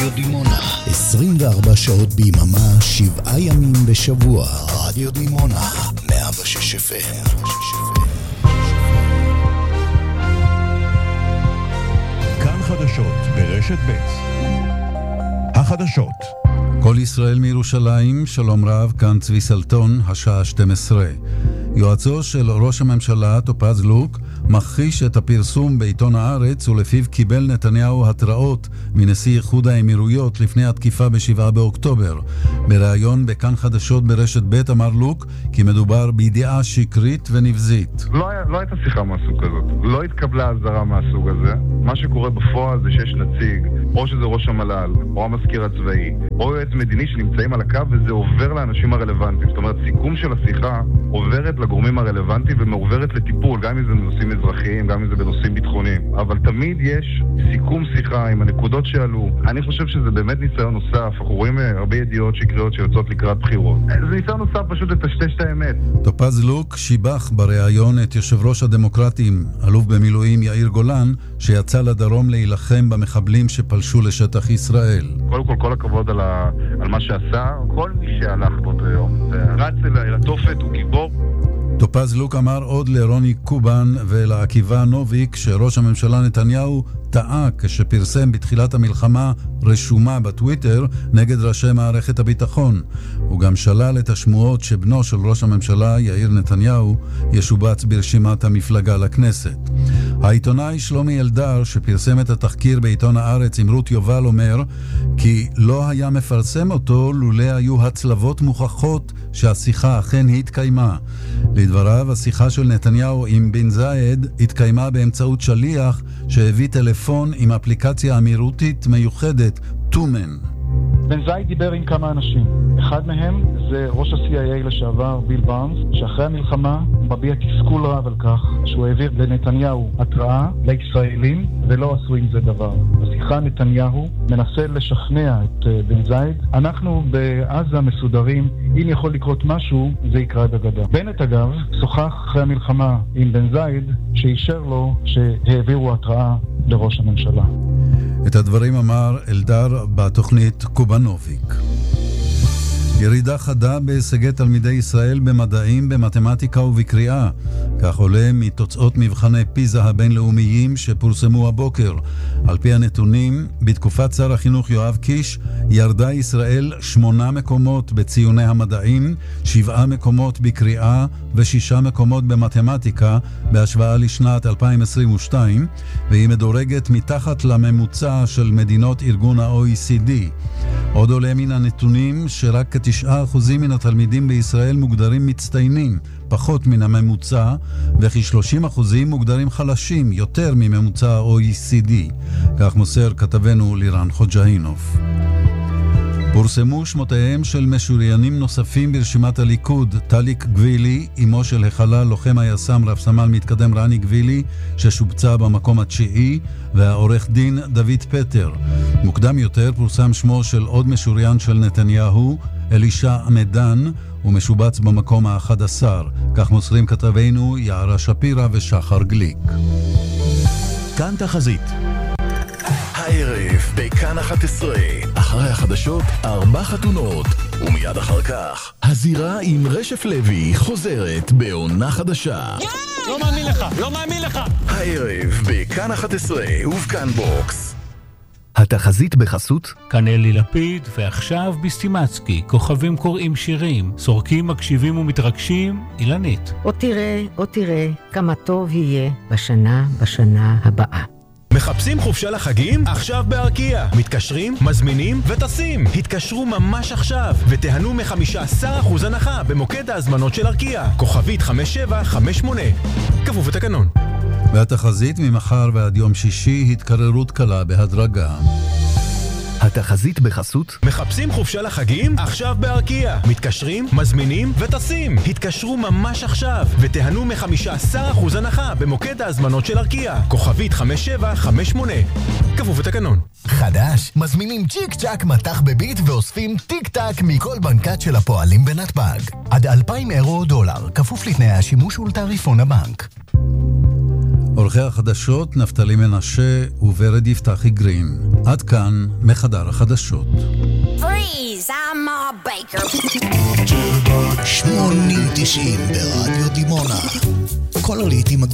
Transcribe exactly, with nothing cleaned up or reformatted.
דימונה, עשרים וארבע שעות ביממה, שבעה ימים בשבוע. רדיו דימונה, מאה ושש אף אם. כאן חדשות ברשת ב'. החדשות. כל ישראל מירושלים, שלום רב, כאן צבי סלטון, השעה שתים עשרה. יועצו של ראש הממשלה טופז לוק מכחיש את הפרסום בעיתון הארץ ולפיו קיבל נתניהו התראות מנשיא איחוד האמירויות לפני התקיפה בשבעה באוקטובר. בריאיון בכאן חדשות ברשת ב' אמר לוק כי מדובר בידיעה שקרית ונבזית. לא, היה, לא הייתה שיחה מהסוג הזאת, לא התקבלה הזרה מהסוג הזה. מה שקורה בפועל זה שיש נציג, או שזה ראש המל"ל, או המזכיר הצבאי, או יועץ מדיני שנמצאים על הקו וזה עובר לאנשים הרלוונטיים. זאת אומרת, סיכום של השיחה עוברת לגורמים הרלוונטיים ומעוברת לטיפול, גם אם זה בנושאים אזרחיים, גם אם זה בנושאים ביטחוניים. אבל תמיד יש סיכום שיחה עם הנקודות שעלו. אני חושב שזה באמת ניסיון נוסף. אנחנו רואים הרבה ידיעות שקריות שיוצאות לקראת בחירות. זה ניסיון נוסף פשוט לטשטש את האמת. טופז לוק שיבח בריאיון את יושב ראש הדמוקרטים, אלוף במילואים יאיר גולן, שיצא לדרום להילחם במחבלים שפלשו לשטח ישראל. קודם כל, כל הכבוד על, ה... על מה שעשה. כל מי שהלך באותו יום, רץ אל התופת, הוא גיבור. טופז לוק אמר עוד לרוני קובן ולעקיבא נוביק שראש הממשלה נתניהו טעה כשפרסם בתחילת המלחמה רשומה בטוויטר נגד ראשי מערכת הביטחון. הוא גם שלל את השמועות שבנו של ראש הממשלה יאיר נתניהו ישובץ ברשימת המפלגה לכנסת. העיתונאי שלומי אלדר שפרסם את התחקיר בעיתון הארץ עם רות יובל אומר כי לא היה מפרסם אותו לולא היו הצלבות מוכחות שהשיחה אכן התקיימה. לדבריו, השיחה של נתניהו עם בן זייד התקיימה באמצעות שליח שהביא טלפון עם אפליקציה אמירותית מיוחדת, טומן. בן זייד דיבר עם כמה אנשים. אחד מהם זה ראש ה-סי איי איי לשעבר, ביל בארנס, שאחרי המלחמה מביע תסכול רב על כך שהוא העביר לנתניהו התראה לישראלים ולא עשו עם זה דבר. בשיחה נתניהו מנסה לשכנע את בן זייד. אנחנו בעזה מסודרים, אם יכול לקרות משהו, זה יקרה בגדה. בנט אגב שוחח אחרי המלחמה עם בן זייד שאישר לו שהעבירו התראה לראש הממשלה. את הדברים אמר אלדר בתוכנית קובנוביק. ירידה חדה בהישגי תלמידי ישראל במדעים, במתמטיקה ובקריאה. כך עולה מתוצאות מבחני פיזה הבינלאומיים שפורסמו הבוקר. על פי הנתונים, בתקופת שר החינוך יואב קיש, ירדה ישראל שמונה מקומות בציוני המדעים, שבעה מקומות בקריאה ושישה מקומות במתמטיקה, בהשוואה לשנת אלפיים עשרים ושתיים, והיא מדורגת מתחת לממוצע של מדינות ארגון ה-או אי סי די. עוד עולה מן הנתונים שרק כתשעה אחוזים מן התלמידים בישראל מוגדרים מצטיינים, פחות מן הממוצע, וכ-שלושים אחוזים מוגדרים חלשים, יותר מממוצע ה-או אי סי די. כך מוסר כתבנו לירן חוג'הינוף. פורסמו שמותיהם של משוריינים נוספים ברשימת הליכוד. טליק גבילי, אמו של החלל לוחם היס"מ רב סמל מתקדם רני גבילי, ששובצה במקום התשיעי, והעורך דין דוד פטר. מוקדם יותר פורסם שמו של עוד משוריין של נתניהו, אלישע עמדן, ומשובץ במקום ה-אחד עשר. כך מוסרים כתבינו יערה שפירה ושחר גליק. כאן תחזית. הערב בכאן אחת עשרה, אחרי החדשות ארבע חתונות, ומיד אחר כך הזירה עם רשף לוי חוזרת בעונה חדשה. לא מאמין לך, לא מאמין לך. הערב בכאן אחת עשרה ובכאן בוקס. התחזית בחסות כאן אלי לפיד, ועכשיו בסטימצקי, כוכבים קוראים שירים, סורקים מקשיבים ומתרגשים, אילנית. או תראה, או תראה, כמה טוב יהיה בשנה, בשנה הבאה. מחפשים חופשה לחגים? עכשיו בארקיע. מתקשרים, מזמינים וטסים. התקשרו ממש עכשיו ותיהנו מ-חמישה עשר אחוז הנחה במוקד ההזמנות של ארקיע. כוכבית חמש שבע חמש שמונה. כפוף לתקנון. והתחזית ממחר ועד יום שישי התקררות קלה בהדרגה. התחזית בחסות מחפשים חופשה לחגים? עכשיו בארקיע. מתקשרים, מזמינים וטסים. התקשרו ממש עכשיו ותיהנו מ-חמישה עשר אחוז הנחה במוקד ההזמנות של ארקיע. כוכבית חמש שבע חמש שמונה. כפוף לתקנון. חדש, מזמינים צ'יק צ'ק מתח בביט ואוספים טיק טק מכל בנקת של הפועלים בנתב"ג. עד אלפיים אירו או דולר, כפוף לתנאי השימוש ולתעריפון הבנק. עורכי החדשות נפתלי מנשה וורד יפתחי גרין. עד כאן מחדר החדשות. Freeze, I'm Ma Baker. שמונים תשעים ברדיו דימונה. כל הלעיתים